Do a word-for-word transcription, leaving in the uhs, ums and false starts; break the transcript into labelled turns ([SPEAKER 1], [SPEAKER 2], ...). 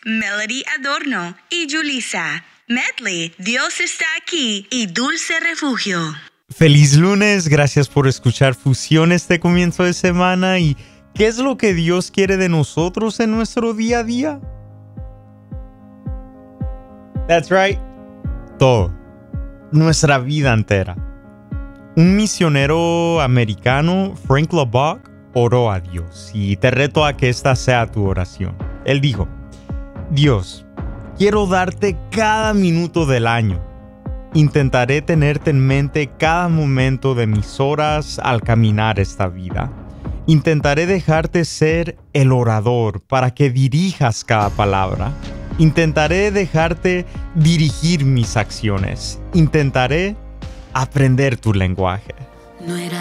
[SPEAKER 1] Melody Adorno y Julissa. Medley, Dios está aquí y Dulce Refugio.
[SPEAKER 2] Feliz lunes, gracias por escuchar Fusión este comienzo de semana. ¿Y qué es lo que Dios quiere de nosotros en nuestro día a día? That's right, todo, nuestra vida entera. Un misionero americano, Frank LaBock, oró a Dios y te reto a que esta sea tu oración. Él dijo: Dios, quiero darte cada minuto del año. Intentaré tenerte en mente cada momento de mis horas al caminar esta vida. Intentaré dejarte ser el orador para que dirijas cada palabra. Intentaré dejarte dirigir mis acciones. Intentaré aprender tu lenguaje.
[SPEAKER 3] No era